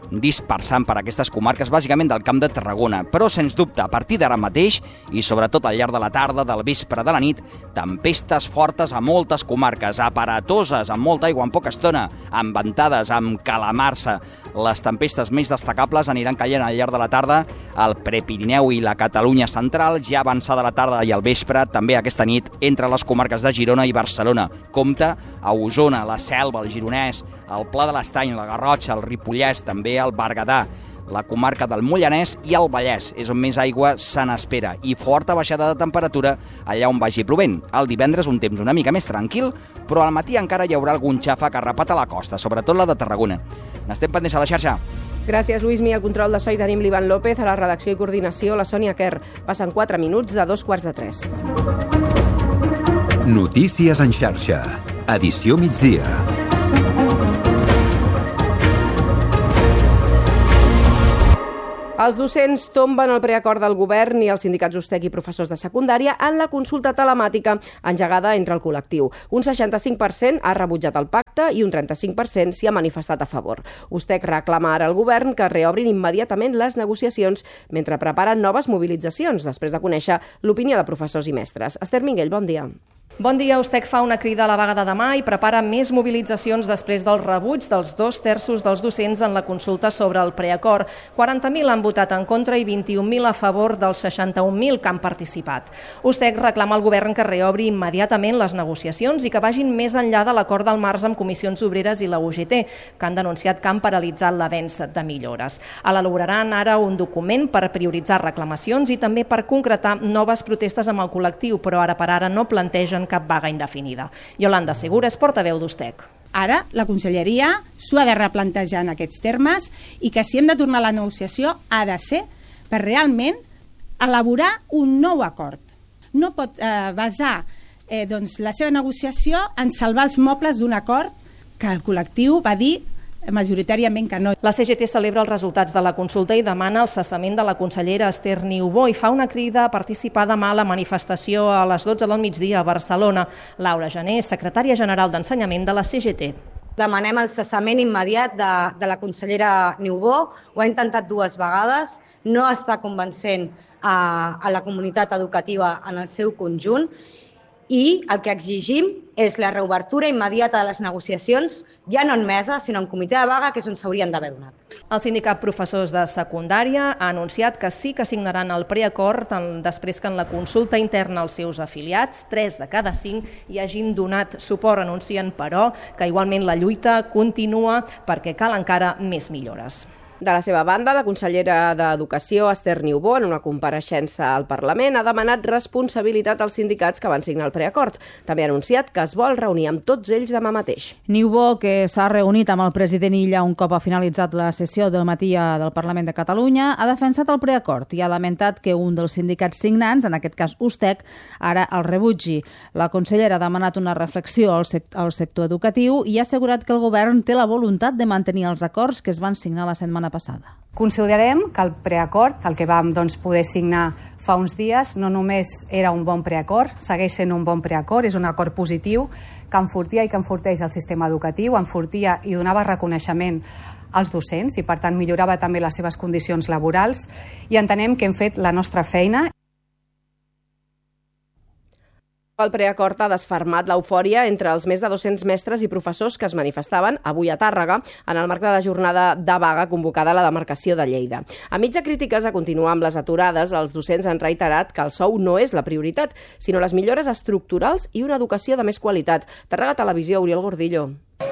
dispersant per aquestes comarques, bàsicament del Camp de Tarragona. Però, sens dubte, a partir d'ara mateix, i sobretot al llarg de la tarda, del vespre, de la nit, tempestes fortes a moltes comarques, aparatoses, amb molta aigua en poca estona, amb ventades, amb calamarsa. Les tempestes més destacables aniran caient al llarg de la tarda al Prepirineu i la Catalunya central, ja avançada la tarda i al vespre, també aquesta nit, entre les comarques de Girona i Barcelona. Compte a Osona, la Selva, el Gironès, el Pla de l'Estany, la Garrotxa, el Ripollès, també el Berguedà, la comarca del Mollanès i el Vallès, és on més aigua se n'espera, i forta baixada de temperatura allà on vagi plovent. El divendres un temps una mica més tranquil, però al matí encara hi haurà algun xàfec arrapat a la costa, sobretot la de Tarragona. N'estem pendents a la xarxa. Gràcies, Luismi. Al control de so hi tenim l'Ivan López, a la redacció i coordinació la Sònia Kerr. Passen 4 minuts de 2:45. Notícies en xarxa. Edició migdia. Els docents tomben el preacord del govern i els sindicats USTEC i professors de secundària en la consulta telemàtica engegada entre el col·lectiu. Un 65% ha rebutjat el pacte i un 35% s'hi ha manifestat a favor. USTEC reclama ara al govern que reobrin immediatament les negociacions mentre preparen noves mobilitzacions, després de conèixer l'opinió de professors i mestres. Esther Minguell, bon dia. Bon dia. USTEC fa una crida a la vaga de demà i prepara més mobilitzacions després del rebuig dels 2/3 dels docents en la consulta sobre el preacord. 40.000 han votat en contra i 21.000 a favor dels 61.000 que han participat. USTEC reclama al govern que reobri immediatament les negociacions i que vagin més enllà de l'acord del març amb Comissions Obreres i la UGT, que han denunciat que han paralitzat l'avenç de millores. Elaboraran ara un document per prioritzar reclamacions i també per concretar noves protestes amb el col·lectiu, però ara per ara no plantegen cap vaga indefinida. Yolanda Segura és portaveu d'USTEC. Ara la Conselleria s'ho ha de replantejar en aquests termes i que si hem de tornar a la negociació ha de ser per realment elaborar un nou acord. No pot basar la seva negociació en salvar els mobles d'un acord que el col·lectiu va dir majoritàriament que no. La CGT celebra els resultats de la consulta i demana el cessament de la consellera Esther Niubó i fa una crida a participar demà a la manifestació a les 12 del migdia a Barcelona. Laura Gené, secretària general d'Ensenyament de la CGT. Demanem el cessament immediat de la consellera Niubó. Ho ha intentat 2 vegades, no està convencent a la comunitat educativa en el seu conjunt i el que exigim és la reobertura immediata de les negociacions, ja no en mesa, sinó en comitè de vaga, que és on s'haurien d'haver donat. El sindicat professors de secundària ha anunciat que sí que signaran el preacord després que en la consulta interna als seus afiliats, 3 de cada 5, hi hagin donat suport. Anuncien, però, que igualment la lluita continua perquè cal encara més millores. De la seva banda, la consellera d'Educació, Esther Niubó, en una compareixença al Parlament, ha demanat responsabilitat als sindicats que van signar el preacord. També ha anunciat que es vol reunir amb tots ells demà mateix. Niubó, que s'ha reunit amb el president Illa un cop ha finalitzat la sessió del matí del Parlament de Catalunya, ha defensat el preacord i ha lamentat que un dels sindicats signants, en aquest cas USTEC, ara el rebutgi. La consellera ha demanat una reflexió al sector educatiu i ha assegurat que el govern té la voluntat de mantenir els acords que es van signar la setmana passada. Considerem que el preacord, el que vam poder signar fa uns dies, no només era un bon preacord, segueix sent un bon preacord, és un acord positiu que enfortia i que enforteix el sistema educatiu, enfortia i donava reconeixement als docents i, per tant, millorava també les seves condicions laborals i entenem que hem fet la nostra feina. El preacord ha desfermat l'eufòria entre els més de 200 mestres i professors que es manifestaven avui a Tàrrega en el marc de la jornada de vaga convocada a la demarcació de Lleida. Enmig de crítiques a continuar amb les aturades, els docents han reiterat que el sou no és la prioritat, sinó les millores estructurals i una educació de més qualitat. Tàrrega Televisió, Oriol Gordillo.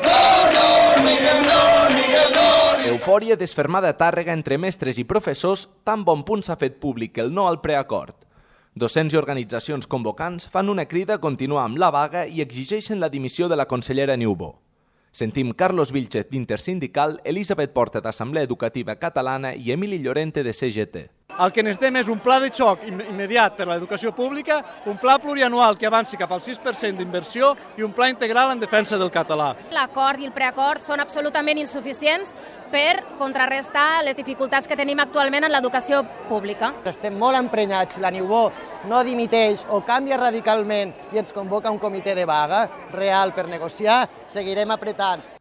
Eufòria desfermada a Tàrrega entre mestres i professors, tan bon punt s'ha fet públic el no al preacord. Docents i organitzacions convocants fan una crida a continuar amb la vaga i exigeixen la dimissió de la consellera Niubó. Sentim Carlos Vilchez d'Intersindical, Elisabet Porta d'Assemblea Educativa Catalana i Emili Llorente de CGT. El que necessitem és un pla de xoc immediat per a l'educació pública, un pla plurianual que avanci cap al 6% d'inversió i un pla integral en defensa del català. L'acord i el preacord són absolutament insuficients per contrarrestar les dificultats que tenim actualment en l'educació pública. Estem molt emprenyats, la Niubó no dimiteix o canvia radicalment i ens convoca un comitè de vaga real per negociar, seguirem apretant.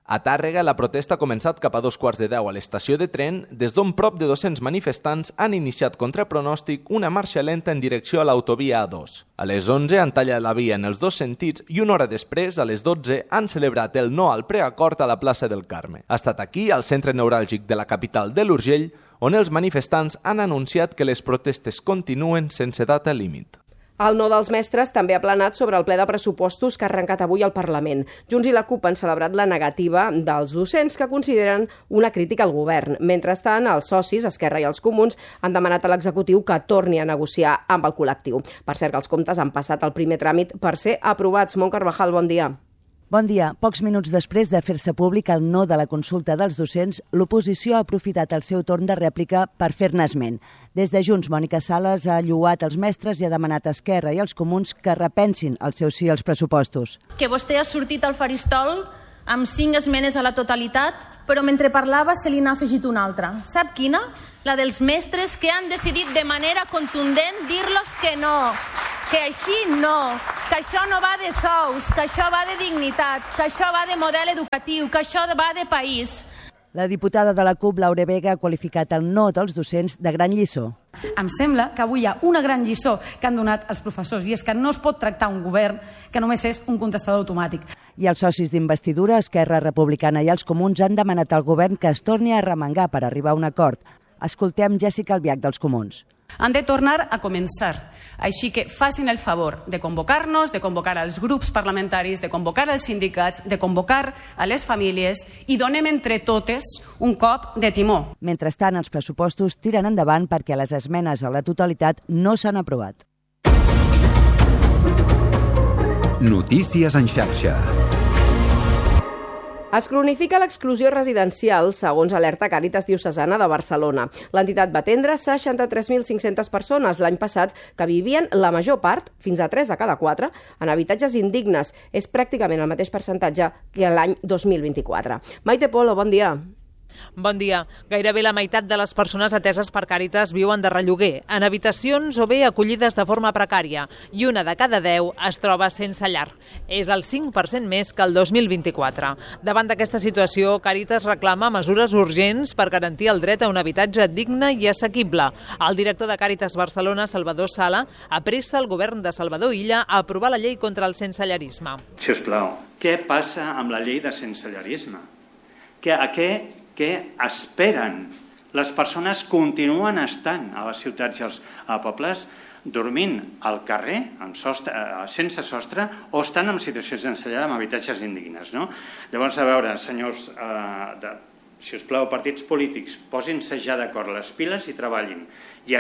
A Tàrrega, la protesta ha començat cap a 9:15 a l'estació de tren, des d'on prop de 200 manifestants han iniciat contra pronòstic una marxa lenta en direcció a l'autovia A2. A les 11 han tallat la via en els dos sentits i una hora després, a les 12, han celebrat el no al preacord a la plaça del Carme. Ha estat aquí, al centre neuràlgic de la capital de l'Urgell, on els manifestants han anunciat que les protestes continuen sense data límit. El no dels mestres també ha planat sobre el ple de pressupostos que ha arrencat avui al Parlament. Junts i la CUP han celebrat la negativa dels docents, que consideren una crítica al govern. Mentrestant, els socis, Esquerra i els Comuns, han demanat a l'executiu que torni a negociar amb el col·lectiu. Per cert, que els comptes han passat el primer tràmit per ser aprovats. Mont Carvajal, bon dia. Bon dia. Pocs minuts després de fer-se públic el no de la consulta dels docents, l'oposició ha aprofitat el seu torn de rèplica per fer-ne esment. Des de Junts, Mònica Sales ha lloat els mestres i ha demanat a Esquerra i als Comuns que repensin el seu sí als pressupostos. Que vostè ha sortit al faristol amb 5 esmenes a la totalitat, però mentre parlava se li n'ha afegit una altra. Sap quina? La dels mestres que han decidit de manera contundent dir-los que no, que així no, que això no va de sous, que això va de dignitat, que això va de model educatiu, que això va de país. La diputada de la CUP, Laura Vega, ha qualificat el no dels docents de gran lliçó. Em sembla que avui hi ha una gran lliçó que han donat els professors, i és que no es pot tractar un govern que només és un contestador automàtic. I els socis d'investidura, Esquerra Republicana i els Comuns, han demanat al govern que es torni a arremangar per arribar a un acord. Escoltem Jèssica Albiach dels Comuns. Han de tornar a començar. Així que facin el favor de convocar-nos, de convocar als grups parlamentaris, de convocar als sindicats, de convocar a les famílies i donem entre totes un cop de timó. Mentrestant, els pressupostos tiren endavant perquè les esmenes a la totalitat no s'han aprovat. Notícies en xarxa. Es cronifica l'exclusió residencial, segons alerta Càritas Diocesana de Barcelona. L'entitat va atendre 63.500 persones l'any passat que vivien la major part, fins a 3 de cada 4, en habitatges indignes. És pràcticament el mateix percentatge que l'any 2024. Maite Polo, bon dia. Bon dia. Gairebé la meitat de les persones ateses per Càritas viuen de relloguer, en habitacions o bé acollides de forma precària, i una de cada 10 es troba sense llar. És el 5% més que el 2024. Davant d'aquesta situació, Càritas reclama mesures urgents per garantir el dret a un habitatge digne i assequible. El director de Càritas Barcelona, Salvador Sala, apressa el govern de Salvador Illa a aprovar la llei contra el sensellarisme. Si us plau, què passa amb la llei de sensellarisme? Què esperen? Les persones continuen estant a les ciutats i als pobles dormint al carrer, sense sostre, o estan en situacions de sensellar amb habitatges indignes. No? Llavors, a veure, senyors, si us plau, partits polítics, posin-se ja d'acord les piles i treballin i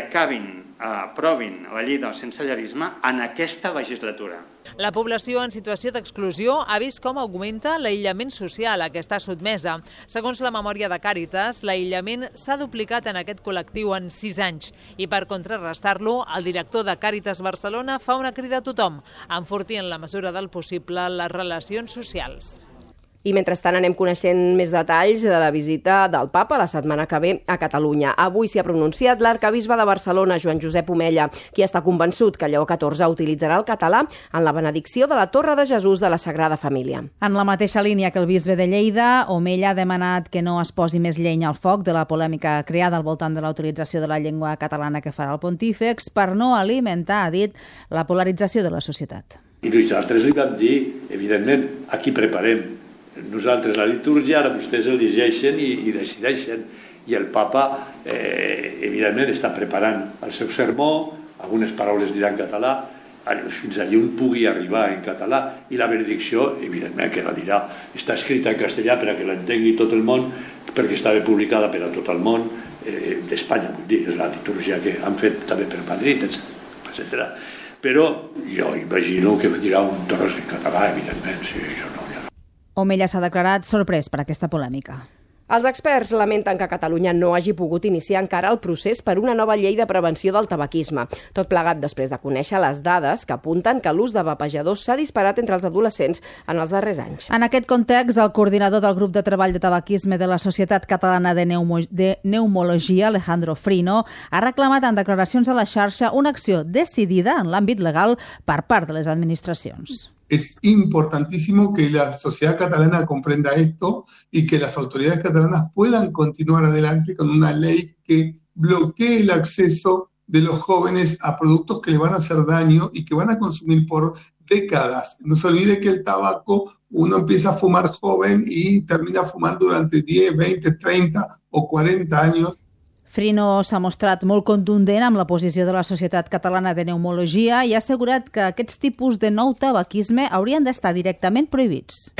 aprovin la llei del sensellarisme en aquesta legislatura. La població en situació d'exclusió ha vist com augmenta l'aïllament social a què està sotmesa. Segons la memòria de Càritas, l'aïllament s'ha duplicat en aquest col·lectiu en 6 anys i per contrarrestar-lo, el director de Càritas Barcelona fa una crida a tothom, enfortir en la mesura del possible les relacions socials. I mentrestant anem coneixent més detalls de la visita del papa la setmana que ve a Catalunya. Avui s'hi ha pronunciat l'arcabisbe de Barcelona, Joan Josep Omella, qui està convençut que Lleó XIV utilitzarà el català en la benedicció de la Torre de Jesús de la Sagrada Família. En la mateixa línia que el bisbe de Lleida, Omella ha demanat que no es posi més llenya al foc de la polèmica creada al voltant de la utilització de la llengua catalana que farà el pontífex per no alimentar, ha dit, la polarització de la societat. I nosaltres li vam dir, evidentment, aquí preparem nosaltres la litúrgia, ara vostès el llegeixen i decideixen, i el papa evidentment està preparant el seu sermó, algunes paraules dirà en català, fins allà on pugui arribar en català, i la benedicció evidentment que la dirà, està escrita en castellà perquè l'entengui tot el món, perquè estava publicada per a tot el món d'Espanya, vull dir, és la litúrgia que han fet també per Madrid, etc. Però jo imagino que dirà un tros en català, evidentment, si això no. Omella s'ha declarat sorprès per aquesta polèmica. Els experts lamenten que Catalunya no hagi pogut iniciar encara el procés per una nova llei de prevenció del tabaquisme. Tot plegat després de conèixer les dades que apunten que l'ús de vapejadors s'ha disparat entre els adolescents en els darrers anys. En aquest context, el coordinador del grup de treball de tabaquisme de la Societat Catalana de Pneumologia, Alejandro Frino, ha reclamat en declaracions a la xarxa una acció decidida en l'àmbit legal per part de les administracions. Es importantísimo que la sociedad catalana comprenda esto y que las autoridades catalanas puedan continuar adelante con una ley que bloquee el acceso de los jóvenes a productos que les van a hacer daño y que van a consumir por décadas. No se olvide que el tabaco, uno empieza a fumar joven y termina fumando durante 10, 20, 30 o 40 años. Frino s'ha mostrat molt contundent amb la posició de la Societat Catalana de Pneumologia i ha assegurat que aquests tipus de nou tabaquisme haurien d'estar directament prohibits.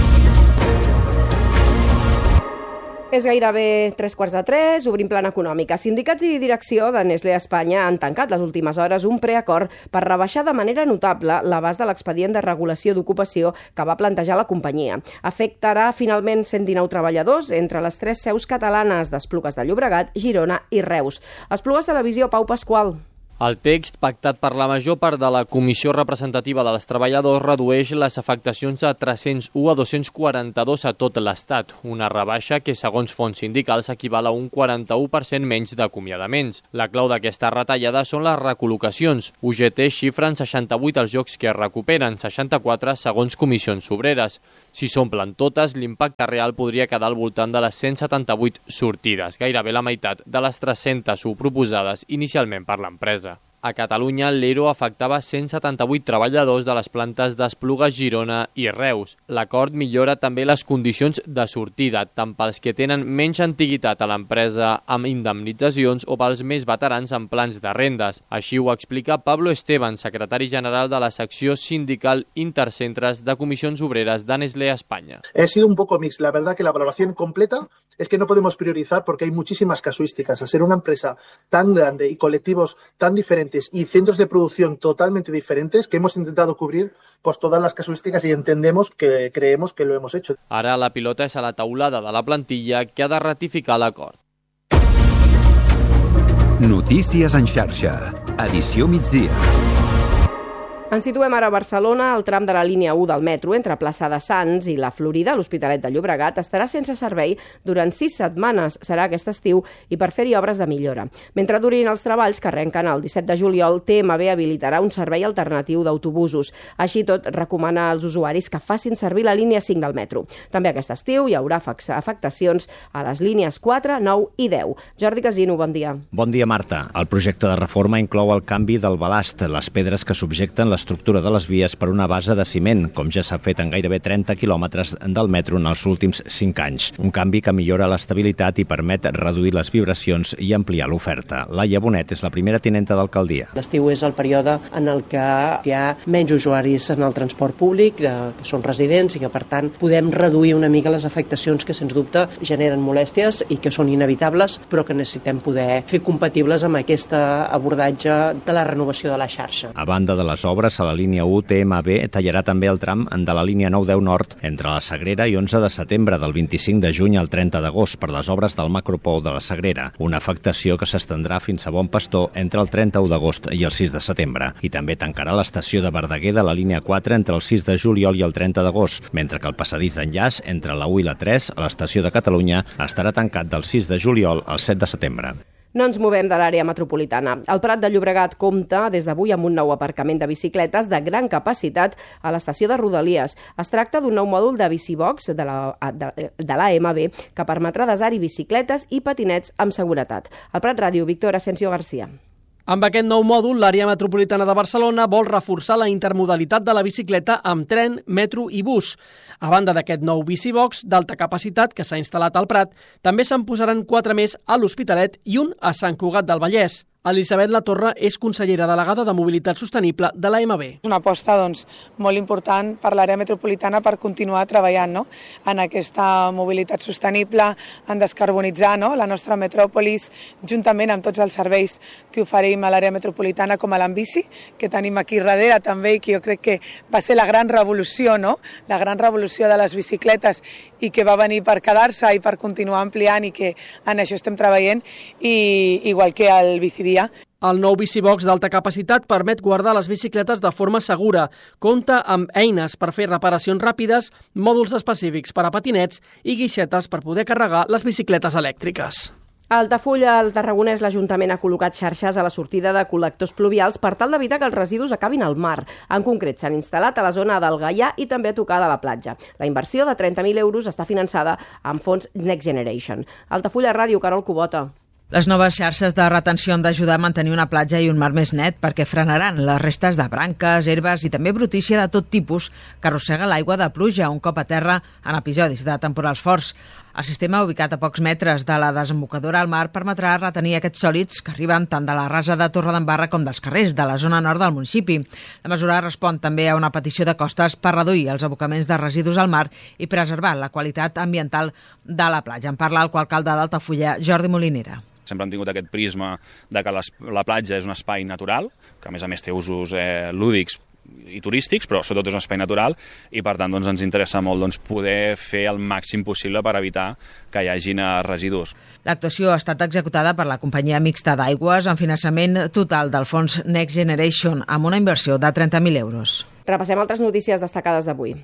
És gairebé 3:45, obrim plana econòmica. Sindicats i direcció de Nestlé Espanya han tancat les últimes hores un preacord per rebaixar de manera notable l'abast de l'expedient de regulació d'ocupació que va plantejar la companyia. Afectarà finalment 119 treballadors entre les 3 seus catalanes d'Esplugues de Llobregat, Girona i Reus. Esplugues Televisió, Pau Pasqual. El text, pactat per la major part de la Comissió Representativa dels Treballadors, redueix les afectacions de 301 a 242 a tot l'Estat, una rebaixa que, segons fonts sindicals, equival a un 41% menys d'acomiadaments. La clau d'aquesta retallada són les recol·locacions. UGT xifra en 68 els llocs que es recuperen, 64 segons comissions obreres. Si s'omplen totes, l'impacte real podria quedar al voltant de les 178 sortides, gairebé la meitat de les 301 proposades inicialment per l'empresa. A Catalunya, l'ERO afectava 178 treballadors de les plantes d'Esplugues, Girona i Reus. L'acord millora també les condicions de sortida, tant pels que tenen menys antiguitat a l'empresa amb indemnitzacions o pels més veterans amb plans de rendes. Així ho explica Pablo Esteban, secretari general de la secció sindical Intercentres de Comissions Obreres de Nestlé España. Ha sido un poco mix. La verdad que la valoración completa es que no podemos priorizar porque hay muchísimas casuísticas. Al ser una empresa tan grande y colectivos tan diferentes y centros de producción totalmente diferentes, que hemos intentado cubrir pues todas las casuísticas y creemos que lo hemos hecho. Ara la pilota és a la taulada de la plantilla que ha de ratificar l'acord. Notícies en xarxa. Edició migdia. Ens situem ara a Barcelona. El tram de la línia 1 del metro entre Plaça de Sants i la Florida, l'Hospitalet de Llobregat, estarà sense servei durant 6 setmanes. Serà aquest estiu i per fer-hi obres de millora. Mentre durin els treballs que arrenquen el 17 de juliol, TMB habilitarà un servei alternatiu d'autobusos. Així tot, recomana als usuaris que facin servir la línia 5 del metro. També aquest estiu hi haurà afectacions a les línies 4, 9 i 10. Jordi Casino, bon dia. Bon dia, Marta. El projecte de reforma inclou el canvi del balast, les pedres que subjecten l'estructura de les vies per una base de ciment, com ja s'ha fet en gairebé 30 quilòmetres del metro en els últims 5 anys. Un canvi que millora l'estabilitat i permet reduir les vibracions i ampliar l'oferta. Laia Bonet és la primera tinenta d'alcaldia. L'estiu és el període en el que hi ha menys usuaris en el transport públic, que són residents i que, per tant, podem reduir una mica les afectacions que, sens dubte, generen molèsties i que són inevitables, però que necessitem poder fer compatibles amb aquest abordatge de la renovació de la xarxa. A banda de les obres, a la línia 1 TMB tallarà també el tram de la línia 9-10 Nord entre la Sagrera i 11 de setembre, del 25 de juny al 30 d'agost, per les obres del macropou de la Sagrera, una afectació que s'estendrà fins a Bon Pastor entre el 31 d'agost i el 6 de setembre. I també tancarà l'estació de Verdaguer de la línia 4 entre el 6 de juliol i el 30 d'agost, mentre que el passadís d'enllaç entre la 1 i la 3 a l'estació de Catalunya estarà tancat del 6 de juliol al 7 de setembre. No ens movem de l'àrea metropolitana. El Prat de Llobregat compta des d'avui amb un nou aparcament de bicicletes de gran capacitat a l'estació de Rodalies. Es tracta d'un nou mòdul de bicibox de l'AMB que permetrà desar-hi bicicletes i patinets amb seguretat. Al Prat Ràdio, Víctor Asensio García. Amb aquest nou mòdul, l'àrea metropolitana de Barcelona vol reforçar la intermodalitat de la bicicleta amb tren, metro i bus. A banda d'aquest nou bicibox d'alta capacitat que s'ha instal·lat al Prat, també se'n posaran 4 més a l'Hospitalet i un a Sant Cugat del Vallès. Elisabet Latorre és consellera delegada de Mobilitat Sostenible de l'AMB. És una aposta molt important per l'àrea metropolitana per continuar treballant en aquesta mobilitat sostenible, en descarbonitzar la nostra metròpolis, juntament amb tots els serveis que oferim a l'àrea metropolitana, com a l'Ambici, que tenim aquí darrere també, i que jo crec que va ser la gran revolució, la gran revolució de les bicicletes, i que va venir per quedar-se i per continuar ampliant, i que en això estem treballant, igual que el Bicidía. El nou bicibox d'alta capacitat permet guardar les bicicletes de forma segura. Compta amb eines per fer reparacions ràpides, mòduls específics per a patinets i guixetes per poder carregar les bicicletes elèctriques. A Altafulla, al Tarragonès, l'Ajuntament ha col·locat xarxes a la sortida de col·lectors pluvials per tal d'evitar que els residus acabin al mar. En concret, s'han instal·lat a la zona del Gaià i també a tocar de la platja. La inversió de 30.000 euros està finançada amb fons Next Generation. Altafulla Ràdio, Carol Cubota. Les noves xarxes de retenció han d'ajudar a mantenir una platja i un mar més net perquè frenaran les restes de branques, herbes i també brutícia de tot tipus que arrossega l'aigua de pluja un cop a terra en episodis de temporals forts. El sistema, ubicat a pocs metres de la desembocadura al mar, permetrà retenir aquests sòlids que arriben tant de la rasa de Torredembarra com dels carrers de la zona nord del municipi. La mesura respon també a una petició de Costes per reduir els abocaments de residus al mar i preservar la qualitat ambiental de la platja. En parla el coalcalde d'Altafulla, Jordi Molinera. Sempre hem tingut aquest prisma de que la platja és un espai natural, que a més té usos lúdics i turístics, però sobretot és un espai natural i per tant ens interessa molt poder fer el màxim possible per evitar que hi hagin residus. L'actuació ha estat executada per la companyia mixta d'aigües amb finançament total del fons Next Generation amb una inversió de 30.000 euros. Repassem altres notícies destacades d'avui.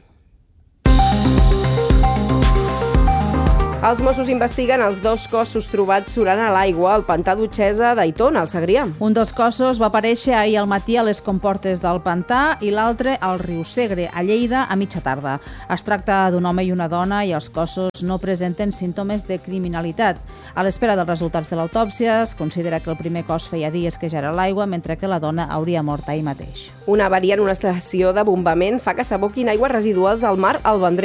Els Mossos investiguen els 2 cossos trobats surant a l'aigua al pantà d'Utxesa d'Aitona, al Segrià. Un dels cossos va aparèixer ahir al matí a les comportes del pantà i l'altre al riu Segre, a Lleida, a mitja tarda. Es tracta d'un home i una dona i els cossos no presenten símptomes de criminalitat. A l'espera dels resultats de l'autòpsia, es considera que el primer cos feia dies que ja era a l'aigua, mentre que la dona hauria mort ahir mateix. Una avaria en una estació de bombament fa que s'aboquin aigües residuals al mar al Vendrell.